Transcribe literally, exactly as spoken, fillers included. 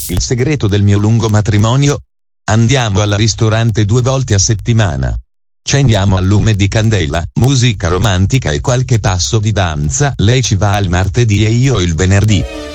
Il segreto del mio lungo matrimonio? Andiamo al ristorante due volte a settimana. Ceniamo al lume di candela, musica romantica e qualche passo di danza. Lei ci va il martedì e io il venerdì.